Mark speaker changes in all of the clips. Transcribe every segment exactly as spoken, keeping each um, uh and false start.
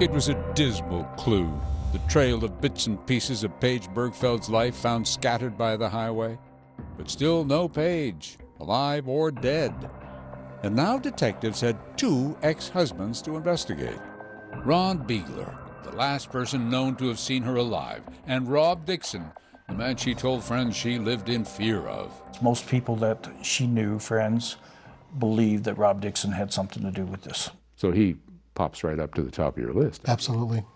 Speaker 1: It was a dismal clue, the trail of bits and pieces of Paige Bergfeld's life found scattered by the highway. But still no Paige, alive or dead. And now detectives had two ex-husbands to investigate. Ron Beigler, the last person known to have seen her alive, and Rob Dixon, the man she told friends she lived in fear of.
Speaker 2: Most people that she knew, friends, believed that Rob Dixon had something to do with this.
Speaker 1: So he pops right up to the top of your list.
Speaker 3: Absolutely.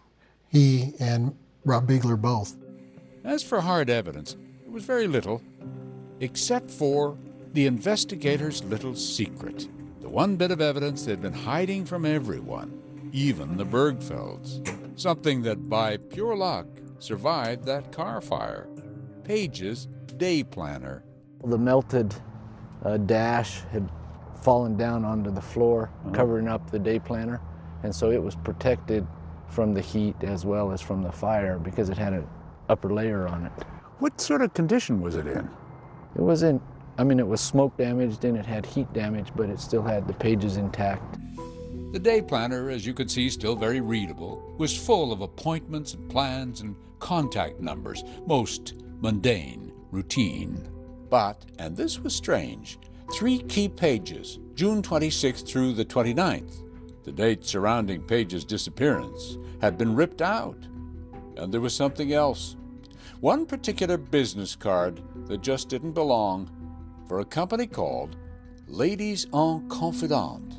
Speaker 3: He and Rob Beigler both.
Speaker 1: As for hard evidence, there was very little, except for the investigators' little secret. The one bit of evidence they'd been hiding from everyone, even the Bergfelds. Something that, by pure luck, survived that car fire. Paige's day planner.
Speaker 4: The melted uh, dash had fallen down onto the floor, uh-huh. covering up the day planner, and so it was protected from the heat as well as from the fire because it had an upper layer on it.
Speaker 1: What sort of condition was it in?
Speaker 4: It was in, I mean, it was smoke damaged and it had heat damage, but it still had the pages intact.
Speaker 1: The day planner, as you could see, still very readable, was full of appointments and plans and contact numbers, most mundane, routine. But, and this was strange, three key pages, June twenty-sixth through the twenty-ninth, the date surrounding Paige's disappearance, had been ripped out. And there was something else. One particular business card that just didn't belong, for a company called Ladies en Confidante,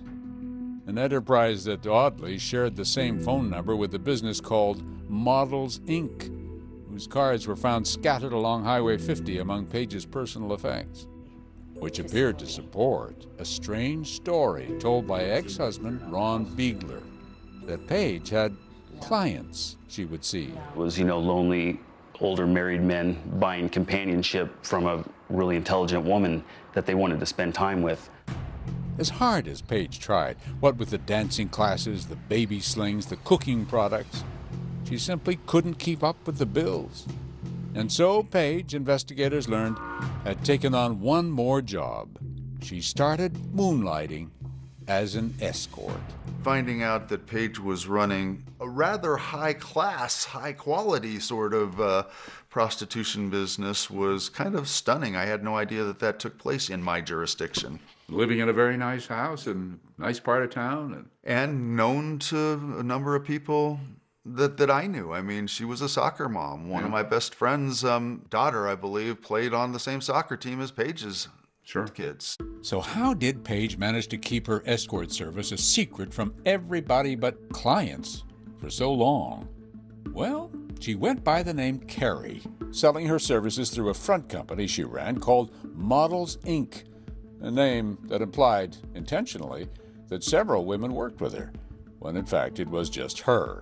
Speaker 1: an enterprise that oddly shared the same phone number with a business called Models Incorporated, whose cards were found scattered along Highway fifty among Paige's personal effects, which appeared to support a strange story told by ex-husband Ron Beigler, that Paige had clients she would see.
Speaker 5: It was, you know, lonely, older married men buying companionship from a really intelligent woman that they wanted to spend time with.
Speaker 1: As hard as Paige tried, what with the dancing classes, the baby slings, the cooking products, she simply couldn't keep up with the bills. And so Paige, investigators learned, had taken on one more job. She started moonlighting as an escort.
Speaker 6: Finding out that Paige was running a rather high-class, high-quality sort of uh, prostitution business was kind of stunning. I had no idea that that took place in my jurisdiction.
Speaker 1: Living in a very nice house in a nice part of town. And,
Speaker 6: and known to a number of people that, that I knew. I mean, she was a soccer mom. One yeah. of my best friend's um, daughter, I believe, played on the same soccer team as Paige's sure. kids.
Speaker 1: So how did Paige manage to keep her escort service a secret from everybody but clients for so long? Well, she went by the name Carrie, selling her services through a front company she ran called Models Incorporated, a name that implied, intentionally, that several women worked with her, when in fact it was just her.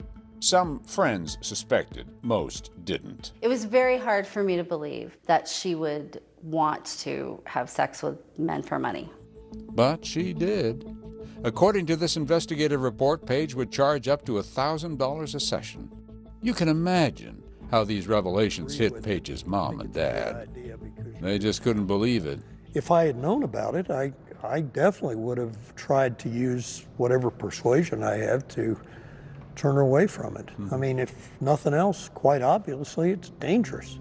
Speaker 1: Some friends suspected, most didn't.
Speaker 7: It was very hard for me to believe that she would want to have sex with men for money.
Speaker 1: But she did. According to this investigative report, Paige would charge up to one thousand dollars a session. You can imagine how these revelations hit Paige's mom and dad. They just couldn't believe it.
Speaker 8: If I had known about it, I, I definitely would have tried to use whatever persuasion I have to turn her away from it. Mm-hmm. I mean, if nothing else, quite obviously, it's dangerous.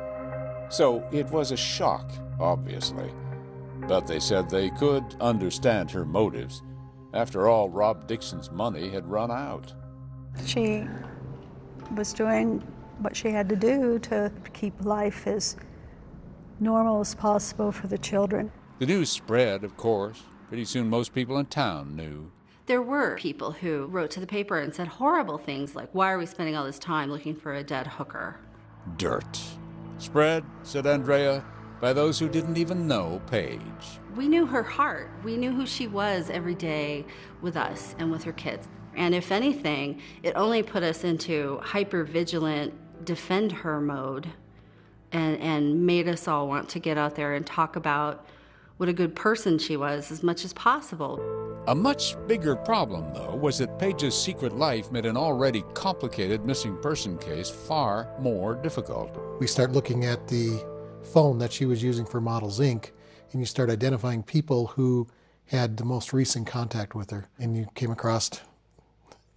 Speaker 1: So it was a shock, obviously. But they said they could understand her motives. After all, Rob Dixon's money had run out.
Speaker 9: She was doing what she had to do to keep life as normal as possible for the children.
Speaker 1: The news spread, of course. Pretty soon most people in town knew.
Speaker 7: There were people who wrote to the paper and said horrible things like, why are we spending all this time looking for a dead hooker?
Speaker 1: Dirt. Spread, said Andrea, by those who didn't even know Paige.
Speaker 7: We knew her heart. We knew who she was every day with us and with her kids. And if anything, it only put us into hyper-vigilant, defend her mode and, and made us all want to get out there and talk about what a good person she was as much as possible.
Speaker 1: A much bigger problem, though, was that Paige's secret life made an already complicated missing person case far more difficult.
Speaker 3: We start looking at the phone that she was using for Models Incorporated, and you start identifying people who had the most recent contact with her. And you came across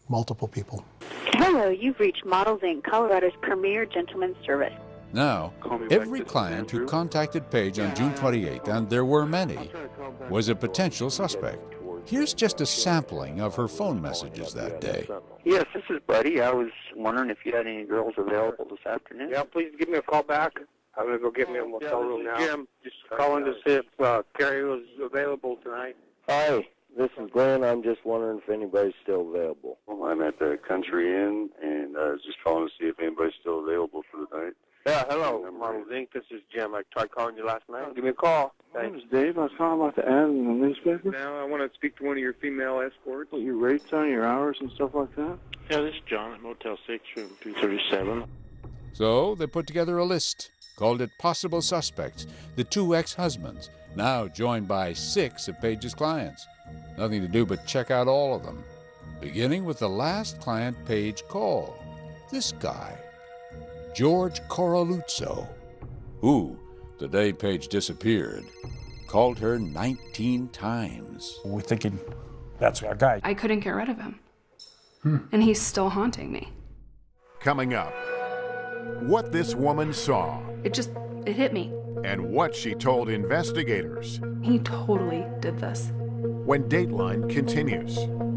Speaker 3: multiple people.
Speaker 10: Hello, you've reached Models Incorporated, Colorado's premier gentleman's service.
Speaker 1: Now, every client who contacted Page on June twenty-eighth, and there were many, was a potential suspect. Here's just a sampling of her phone messages that day.
Speaker 11: Yes, this is Buddy. I was wondering if you had any girls available this afternoon.
Speaker 12: Yeah, please give me a call back. I'm going to go get me a motel room now. Jim, just calling to see if uh, Carrie was available tonight.
Speaker 13: Hi, this is Glenn. I'm just wondering if anybody's still available.
Speaker 14: Well, I'm at the Country Inn, and I was just calling to see if anybody's still available for the night.
Speaker 12: Yeah, hello, Models Incorporated. This is Jim. I tried calling you last night. Give me a call.
Speaker 14: My name is Dave. I was calling about the ad in the newspaper.
Speaker 12: Now I want to speak to one of your female escorts.
Speaker 14: What your rates are, your hours and stuff like that?
Speaker 15: Yeah, this is John at Motel six, room two thirty-seven.
Speaker 1: So they put together a list, called it Possible Suspects, the two ex-husbands, now joined by six of Page's clients. Nothing to do but check out all of them, beginning with the last client Page called. This guy, George Coraluzzo, who, the day Page disappeared, called her nineteen times.
Speaker 2: We're thinking, that's our guy.
Speaker 16: I couldn't get rid of him. Hmm. And he's still haunting me.
Speaker 17: Coming up, what this woman saw.
Speaker 16: It just, it hit me.
Speaker 17: And what she told investigators.
Speaker 16: He totally did this.
Speaker 17: When Dateline continues.